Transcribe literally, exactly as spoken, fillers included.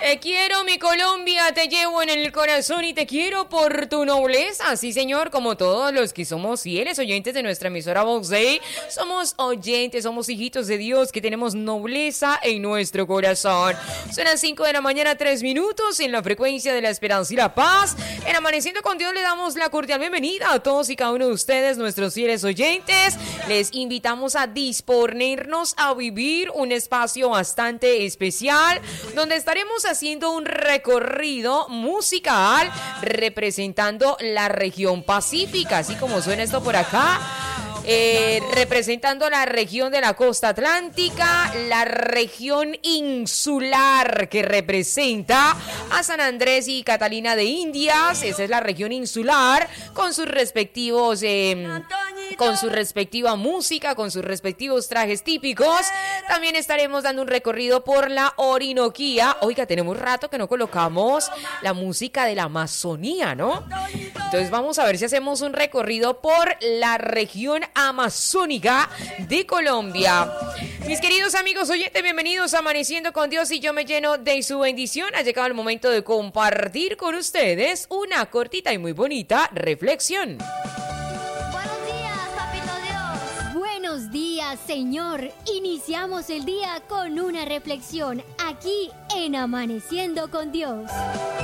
Te quiero, mi Colombia, te llevo en el corazón y te quiero por tu nobleza. Sí, señor, como todos los que somos fieles oyentes de nuestra emisora Vox Day, somos oyentes, somos hijitos de Dios que tenemos nobleza en nuestro corazón. Son las cinco de la mañana, tres minutos, en la frecuencia de la esperanza y la paz. En Amaneciendo con Dios le damos la cordial bienvenida a todos y cada uno de ustedes, nuestros fieles oyentes. Les invitamos a disponernos a vivir un espacio bastante especial, donde estaremos haciendo un recorrido musical representando la región pacífica, así como suena esto por acá. Eh, representando la región de la costa atlántica, la región insular que representa a San Andrés y Catalina de Indias. Esa es la región insular con sus respectivos eh, con su respectiva música, con sus respectivos trajes típicos. También estaremos dando un recorrido por la Orinoquía. Oiga, tenemos rato que no colocamos la música de la Amazonía, ¿no? Entonces vamos a ver si hacemos un recorrido por la región amazónica de Colombia. Mis queridos amigos oyentes, bienvenidos a Amaneciendo con Dios, y yo me lleno de su bendición. Ha llegado el momento de compartir con ustedes una cortita y muy bonita reflexión. Buenos días, Papito Dios. Buenos días, Señor. Iniciamos el día con una reflexión aquí en Amaneciendo con Dios.